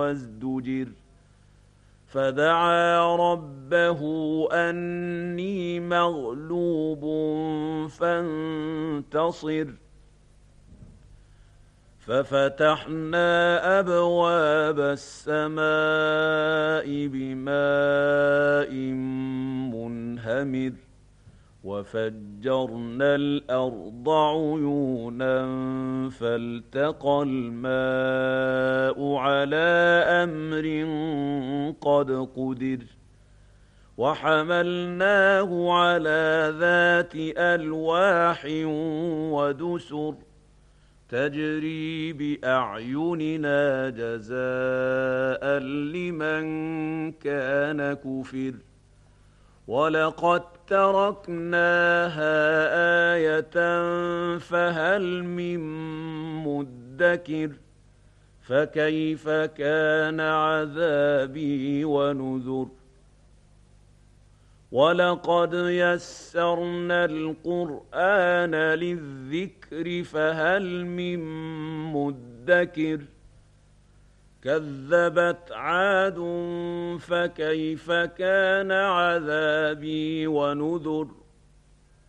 وازدجر فدعا ربه أني مغلوب فانتصر ففتحنا أبواب السماء بماء منهمر وفجرنا الأرض عيونا فالتقى الماء على أمر قد قدر وحملناه على ذات ألواح ودسر تجري بأعيننا جزاء لمن كان كفر ولقد تركناها آية فهل من مدكر فكيف كان عذابي ونذر ولقد يسرنا القرآن للذكر فهل من مدكر كذبت عاد فكيف كان عذابي ونذر